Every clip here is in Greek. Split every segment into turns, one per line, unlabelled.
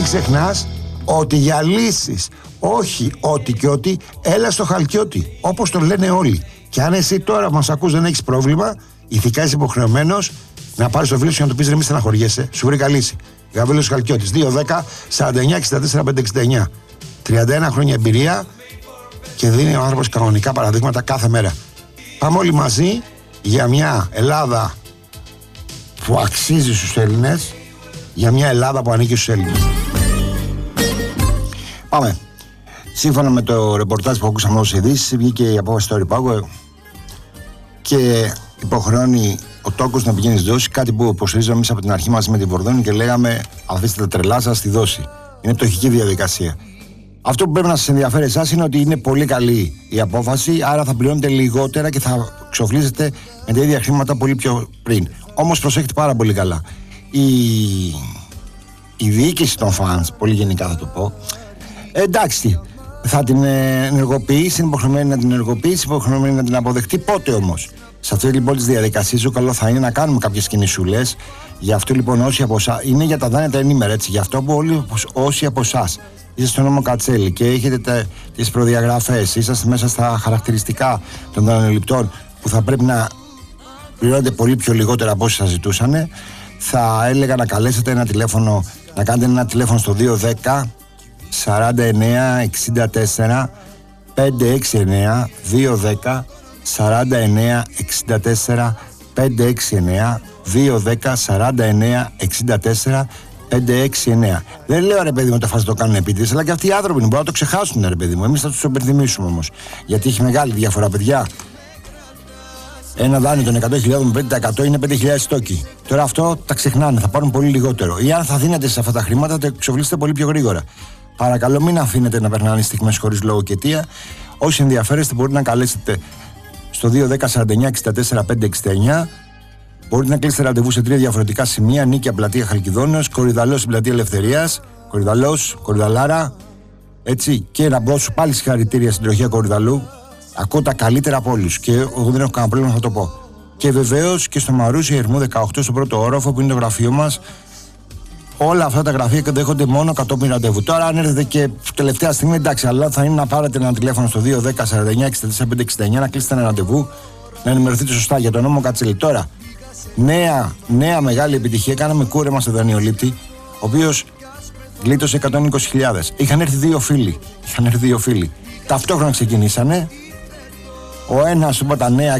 μην ξεχνάς ότι για λύσεις, όχι ότι και ότι, έλα στο Χαλκιώτη, όπως το λένε όλοι. Και αν εσύ τώρα που μας ακούς δεν έχεις πρόβλημα, ηθικά είσαι υποχρεωμένος να πάρεις το φίλο σου και να του πεις ρε μη στεναχωριέσαι, σου βρήκα λύση. Γαβρίλος Χαλκιώτης, 210 49 64 569. 31 χρόνια εμπειρία και δίνει ο άνθρωπος κανονικά παραδείγματα κάθε μέρα. Πάμε όλοι μαζί για μια Ελλάδα που αξίζει στους Έλληνες, για μια Ελλάδα που ανήκει στους Έλληνες. Πάμε. Σύμφωνα με το ρεπορτάζ που ακούσαμε ως ειδήσεις, βγήκε η απόφαση στο Ρηπάγο και υποχρεώνει ο τόκος να πηγαίνει στη δόση, κάτι που υποστηρίζαμε εμείς από την αρχή μαζί με τη Βορδόνη και λέγαμε αφήστε τα τρελά σας στη δόση. Είναι πτωχική διαδικασία. Αυτό που πρέπει να σας ενδιαφέρει εσάς είναι ότι είναι πολύ καλή η απόφαση, άρα θα πληρώνετε λιγότερα και θα ξοφλήσετε με τα ίδια χρήματα πολύ πιο πριν. Όμως προσέχετε πάρα πολύ καλά. Η διοίκηση των φανς, πολύ γενικά θα το πω, εντάξει, θα την ενεργοποιήσει, είναι υποχρεωμένη να την ενεργοποιήσει, υποχρεωμένη να την αποδεχτεί. Πότε όμως? Σε αυτή λοιπόν τη διαδικασία, καλό θα είναι να κάνουμε κάποιες κινησούλες. Γι' αυτό λοιπόν όσοι από εσάς, είναι για τα δάνεια τα ενήμερα, έτσι. Γι' αυτό που όλοι όσοι από εσάς είστε στο νόμο Κατσέλη και έχετε τις προδιαγραφές, είσαστε μέσα στα χαρακτηριστικά των δανειοληπτών που θα πρέπει να πληρώνετε πολύ πιο λιγότερα από όσοι σας ζητούσαν, θα έλεγα να καλέσετε ένα τηλέφωνο, να κάνετε ένα τηλέφωνο στο 210 49 64 569 210 49 64 569 210 49 64 569. Δεν λέω ρε παιδί μου ότι θα το κάνουν επίτηδες, αλλά και αυτοί οι άνθρωποι μπορούν να το ξεχάσουν ρε παιδί μου. Εμείς θα τους υπενθυμίσουμε όμως. Γιατί έχει μεγάλη διαφορά, παιδιά. Ένα δάνειο των 100.000 με 5% είναι 5.000 στόκοι. Τώρα αυτό τα ξεχνάνε, θα πάρουν πολύ λιγότερο. Ή αν θα δίνετε σε αυτά τα χρήματα, θα τα εξοφλήσετε πολύ πιο γρήγορα. Παρακαλώ, μην αφήνετε να περνάνε οι στιγμές χωρίς λόγο και αιτία. Όσοι ενδιαφέρεστε, μπορείτε να καλέσετε στο 210 49 64 569. Μπορείτε να κλείσετε ραντεβού σε 3 διαφορετικά σημεία: Νίκαια, πλατεία Χαλκιδόνος, Κορυδαλός στην πλατεία Ελευθερίας, Κορυδαλός, Κορυδαλάρα. Έτσι, και να πω σου πάλι συγχαρητήρια στην τροχιά Κορυδαλού. Ακούω τα καλύτερα από όλους και εγώ δεν έχω κανένα πρόβλημα να το πω. Και βεβαίως και στο Μαρούσι Ερμού 18, στο πρώτο όροφο που είναι το γραφείο μας. Όλα αυτά τα γραφεία δέχονται μόνο κατόπιν ραντεβού. Τώρα, αν έρθετε και τελευταία στιγμή, εντάξει, αλλά θα είναι να πάρετε ένα τηλέφωνο στο 210 49 64 569, να κλείσετε ένα ραντεβού, να ενημερωθείτε σωστά για τον νόμο Κατσέλη. Τώρα, νέα μεγάλη επιτυχία, κάναμε κούρεμα σε δανειολήπτη, ο οποίος γλίτωσε 120.000. Είχαν έρθει δύο φίλοι. Ταυτόχρονα ξεκινήσανε. Ο ένας είπα τα νέα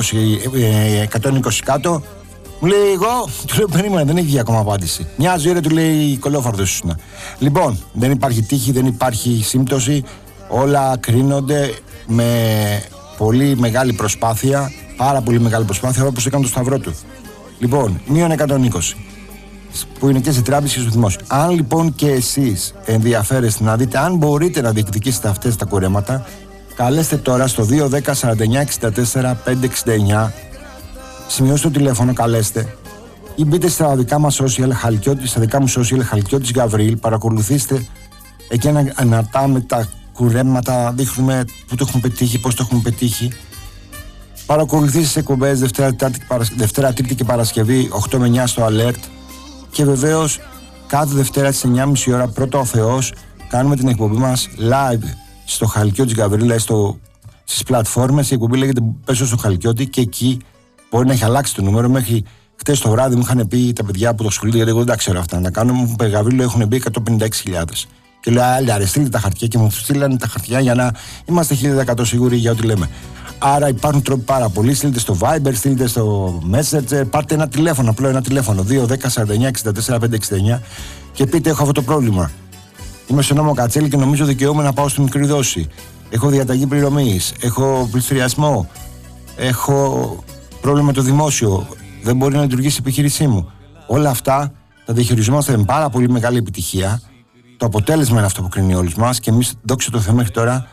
120 κάτω. Μου λέει εγώ, του λέω περίμενε, δεν έχει βγει ακόμα απάντηση. Μοιάζει ώρα, του λέει κολόφαρδος ήσουν. Λοιπόν, δεν υπάρχει τύχη, δεν υπάρχει σύμπτωση. Όλα κρίνονται με πολύ μεγάλη προσπάθεια, πάρα πολύ μεγάλη προσπάθεια, όπως έκανε το σταυρό του. Λοιπόν, μείον 120, που είναι και σε τράπεζα και στο δημόσιο. Αν λοιπόν και εσείς ενδιαφέρεστε να δείτε αν μπορείτε να διεκδικήσετε αυτές τα κουρέματα, καλέστε τώρα στο 210 49 64 569. Σημειώστε το τηλέφωνο, καλέστε ή μπείτε στα δικά μας social Χαλκιώτης, στα δικά μου social Χαλκιώτης Γαβρίλ, παρακολουθήστε εκεί αναρτάμε τα κουρέματα, δείχνουμε που το έχουμε πετύχει, πώς το έχουμε πετύχει. Παρακολουθήστε τις εκπομπές Δευτέρα, Τρίτη και Παρασκευή 8 με 9 στο Alert και βεβαίως κάθε Δευτέρα στις 9.30 ώρα πρώτα ο Θεός κάνουμε την εκπομπή μας live στο Χαλκιώτης Γαβρίλ, στις πλατφόρμες. Η εκπομπή λέγεται Πέσω στο Χαλκιώτη και εκεί μπορεί να έχει αλλάξει το νούμερο. Μέχρι χτες το βράδυ μου είχαν πει τα παιδιά που το ασχολούνται, γιατί εγώ δεν τα ξέρω αυτά να τα κάνω. Μου είπε Γαβρίλο, έχουν μπει 156.000. Και λέω, άλλα, στείλτε τα χαρτιά. Και μου στείλανε τα χαρτιά για να είμαστε 1000% σίγουροι για ό,τι λέμε. Άρα υπάρχουν τρόποι πάρα πολλοί. Στείλτε στο Viber, στείλτε στο Messenger, πάρτε ένα τηλέφωνο, απλό ένα τηλέφωνο 210 49 64 569 και πείτε: έχω αυτό το πρόβλημα. Είμαι στο νόμο Κατσέλη και νομίζω δικαιούμαι να πάω στη μικρή δόση. Έχω διαταγή πληρωμής, έχω πληστηριασμό, έχω πρόβλημα με το δημόσιο, δεν μπορεί να λειτουργήσει η επιχείρησή μου. Όλα αυτά τα διαχειριζόμαστε με πάρα πολύ μεγάλη επιτυχία. Το αποτέλεσμα είναι αυτό που κρίνει όλους μας και εμείς, δόξα τω Θεώ, μέχρι τώρα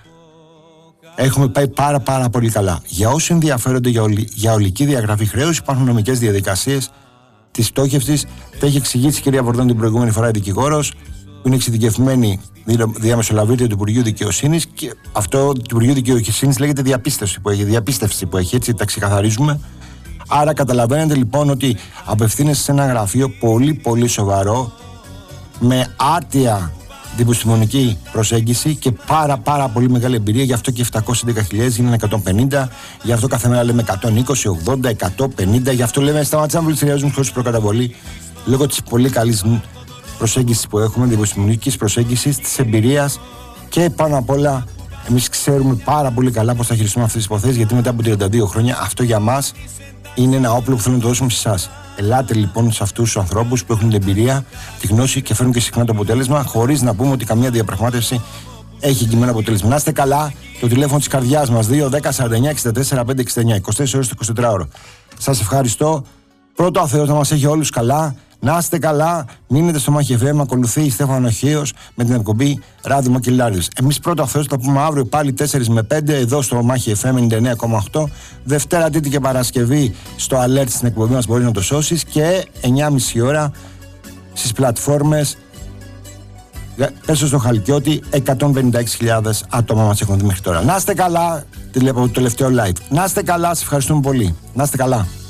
έχουμε πάει πάρα πολύ καλά. Για όσοι ενδιαφέρονται για ολική διαγραφή χρέους, υπάρχουν νομικές διαδικασίες της πτώχευσης. Τα έχει εξηγήσει η κυρία Βορδόν την προηγούμενη φορά, η δικηγόρος, που είναι εξειδικευμένη διαμεσολαβήτρια του Υπουργείου Δικαιοσύνης. Και αυτό του Υπουργείου Δικαιοσύνης λέγεται διαπίστευση που έχει, έτσι τα ξεκαθαρίζουμε. Άρα καταλαβαίνετε λοιπόν ότι απευθύνεσαι σε ένα γραφείο πολύ σοβαρό, με άρτια διεπιστημονική προσέγγιση και πάρα πολύ μεγάλη εμπειρία. Γι' αυτό και 711.000 είναι 150, γι' αυτό κάθε μέρα λέμε 120, 80, 150, γι' αυτό λέμε σταματήσαμε να πληστηριάζουμε χωρίς προκαταβολή, λόγω της πολύ καλής προσέγγισης που έχουμε, διεπιστημονικής προσέγγισης, της εμπειρίας και πάνω απ' όλα εμείς ξέρουμε πάρα πολύ καλά πώς θα χειριστούμε αυτές τις υποθέσεις, γιατί μετά από 32 χρόνια αυτό για μας είναι ένα όπλο που θέλουμε να το δώσουμε σε εσάς. Ελάτε λοιπόν σε αυτούς τους ανθρώπους που έχουν την εμπειρία, τη γνώση και φέρνουν και συχνά το αποτέλεσμα, χωρίς να πούμε ότι καμία διαπραγμάτευση έχει εγγυημένο αποτέλεσμα. Να είστε καλά, το τηλέφωνο της καρδιάς μας 2 10 49 64 569, 24 ώρες το 24ωρο. Σας ευχαριστώ. Πρώτο ο Θεός να μας έχει όλους καλά. Να είστε καλά, μείνετε στο Μάχη FM. Ακολουθεί η Στέφανο Χίος με την εκπομπή Ράδιο Μακελάριος. Εμείς πρώτο ο Θεός θα πούμε αύριο πάλι 4 με 5 εδώ στο Μάχη FM 99,8. Δευτέρα, Τρίτη και Παρασκευή στο Alert στην εκπομπή μας μπορεί να το σώσεις και 9.30 ώρα στις πλατφόρμες. Πέσω στο Χαλκιώτη, 156.000 άτομα μας έχουν δει μέχρι τώρα. Να είστε καλά, το τελευταίο live. Να είστε καλά, σας ευχαριστούμε πολύ. Να είστε καλά.